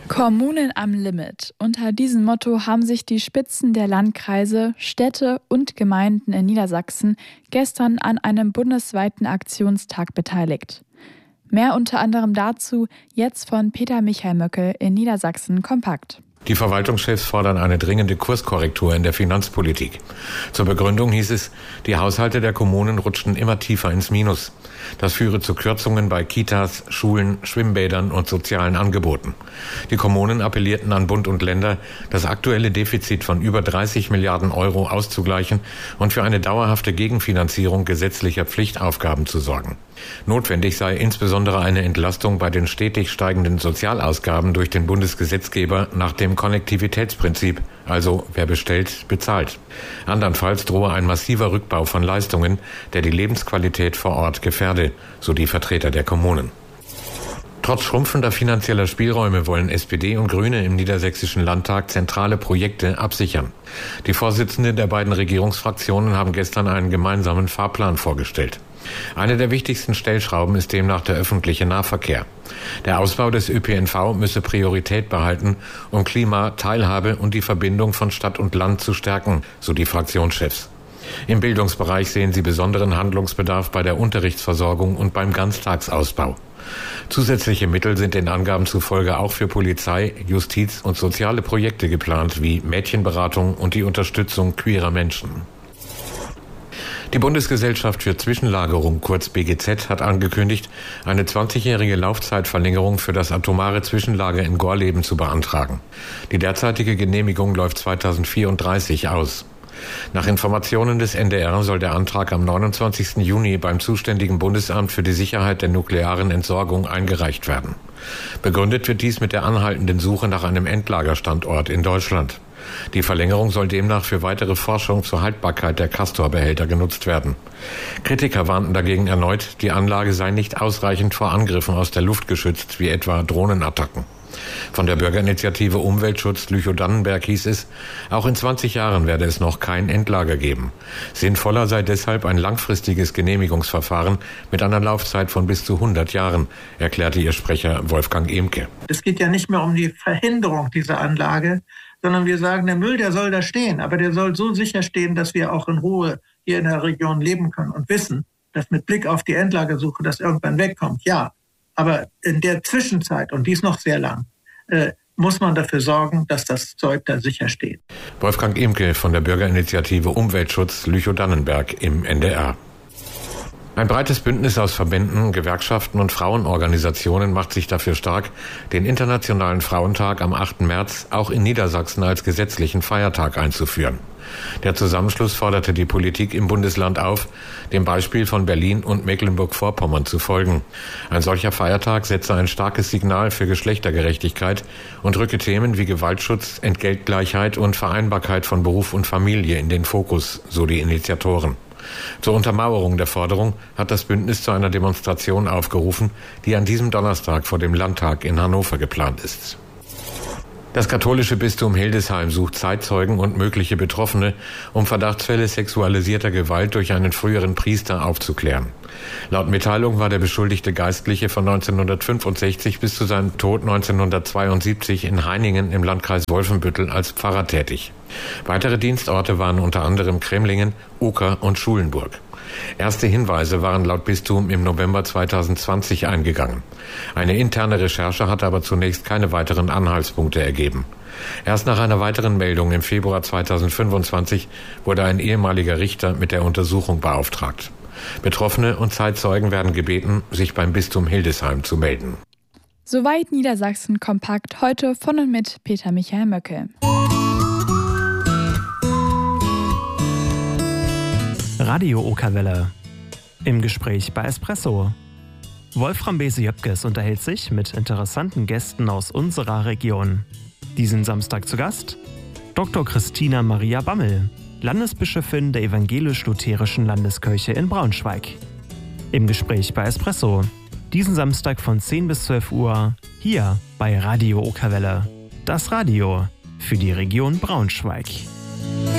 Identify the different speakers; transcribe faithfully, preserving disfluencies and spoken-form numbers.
Speaker 1: Kommunen am Limit. Unter diesem Motto haben sich die Spitzen der Landkreise, Städte und Gemeinden in Niedersachsen gestern an einem bundesweiten Aktionstag beteiligt. Mehr unter anderem dazu jetzt von Peter Michael Möckel in Niedersachsen kompakt.
Speaker 2: Die Verwaltungschefs fordern eine dringende Kurskorrektur in der Finanzpolitik. Zur Begründung hieß es, die Haushalte der Kommunen rutschten immer tiefer ins Minus. Das führe zu Kürzungen bei Kitas, Schulen, Schwimmbädern und sozialen Angeboten. Die Kommunen appellierten an Bund und Länder, das aktuelle Defizit von über dreißig Milliarden Euro auszugleichen und für eine dauerhafte Gegenfinanzierung gesetzlicher Pflichtaufgaben zu sorgen. Notwendig sei insbesondere eine Entlastung bei den stetig steigenden Sozialausgaben durch den Bundesgesetzgeber nach dem Konnektivitätsprinzip, also wer bestellt, bezahlt. Andernfalls drohe ein massiver Rückbau von Leistungen, der die Lebensqualität vor Ort gefährde, so die Vertreter der Kommunen. Trotz schrumpfender finanzieller Spielräume wollen S P D und Grüne im Niedersächsischen Landtag zentrale Projekte absichern. Die Vorsitzenden der beiden Regierungsfraktionen haben gestern einen gemeinsamen Fahrplan vorgestellt. Eine der wichtigsten Stellschrauben ist demnach der öffentliche Nahverkehr. Der Ausbau des Ö P N V müsse Priorität behalten, um Klima, Teilhabe und die Verbindung von Stadt und Land zu stärken, so die Fraktionschefs. Im Bildungsbereich sehen sie besonderen Handlungsbedarf bei der Unterrichtsversorgung und beim Ganztagsausbau. Zusätzliche Mittel sind den Angaben zufolge auch für Polizei, Justiz und soziale Projekte geplant, wie Mädchenberatung und die Unterstützung queerer Menschen. Die Bundesgesellschaft für Zwischenlagerung, kurz B G Z, hat angekündigt, eine zwanzigjährige Laufzeitverlängerung für das atomare Zwischenlager in Gorleben zu beantragen. Die derzeitige Genehmigung läuft zweitausendvierunddreißig aus. Nach Informationen des N D R soll der Antrag am neunundzwanzigsten Juni beim zuständigen Bundesamt für die Sicherheit der nuklearen Entsorgung eingereicht werden. Begründet wird dies mit der anhaltenden Suche nach einem Endlagerstandort in Deutschland. Die Verlängerung soll demnach für weitere Forschung zur Haltbarkeit der Castor-Behälter genutzt werden. Kritiker warnten dagegen erneut, die Anlage sei nicht ausreichend vor Angriffen aus der Luft geschützt, wie etwa Drohnenattacken. Von der Bürgerinitiative Umweltschutz Lüchow-Dannenberg hieß es, auch in zwanzig Jahren werde es noch kein Endlager geben. Sinnvoller sei deshalb ein langfristiges Genehmigungsverfahren mit einer Laufzeit von bis zu hundert Jahren, erklärte ihr Sprecher Wolfgang Emke.
Speaker 3: Es geht ja nicht mehr um die Verhinderung dieser Anlage, sondern wir sagen, der Müll, der soll da stehen, aber der soll so sicher stehen, dass wir auch in Ruhe hier in der Region leben können und wissen, dass mit Blick auf die Endlagersuche das irgendwann wegkommt. Ja, aber in der Zwischenzeit, und die ist noch sehr lang, äh, muss man dafür sorgen, dass das Zeug da sicher steht.
Speaker 2: Wolfgang Emke von der Bürgerinitiative Umweltschutz Lüchow-Dannenberg im N D R. Ein breites Bündnis aus Verbänden, Gewerkschaften und Frauenorganisationen macht sich dafür stark, den Internationalen Frauentag am achten März auch in Niedersachsen als gesetzlichen Feiertag einzuführen. Der Zusammenschluss forderte die Politik im Bundesland auf, dem Beispiel von Berlin und Mecklenburg-Vorpommern zu folgen. Ein solcher Feiertag setze ein starkes Signal für Geschlechtergerechtigkeit und rücke Themen wie Gewaltschutz, Entgeltgleichheit und Vereinbarkeit von Beruf und Familie in den Fokus, so die Initiatoren. Zur Untermauerung der Forderung hat das Bündnis zu einer Demonstration aufgerufen, die an diesem Donnerstag vor dem Landtag in Hannover geplant ist. Das katholische Bistum Hildesheim sucht Zeitzeugen und mögliche Betroffene, um Verdachtsfälle sexualisierter Gewalt durch einen früheren Priester aufzuklären. Laut Mitteilung war der beschuldigte Geistliche von neunzehnhundertfünfundsechzig bis zu seinem Tod neunzehnhundertzweiundsiebzig in Heiningen im Landkreis Wolfenbüttel als Pfarrer tätig. Weitere Dienstorte waren unter anderem Cremlingen, Uker und Schulenburg. Erste Hinweise waren laut Bistum im November zweitausendzwanzig eingegangen. Eine interne Recherche hatte aber zunächst keine weiteren Anhaltspunkte ergeben. Erst nach einer weiteren Meldung im Februar zweitausendfünfundzwanzig wurde ein ehemaliger Richter mit der Untersuchung beauftragt. Betroffene und Zeitzeugen werden gebeten, sich beim Bistum Hildesheim zu melden.
Speaker 1: Soweit Niedersachsen kompakt heute von und mit Peter Michael Möckel.
Speaker 4: Radio Okerwelle. Im Gespräch bei Espresso. Wolfram Bese-Jöpkes unterhält sich mit interessanten Gästen aus unserer Region. Diesen Samstag zu Gast Doktor Christina Maria Bammel, Landesbischöfin der Evangelisch-Lutherischen Landeskirche in Braunschweig. Im Gespräch bei Espresso. Diesen Samstag von zehn bis zwölf Uhr hier bei Radio Okerwelle. Das Radio für die Region Braunschweig.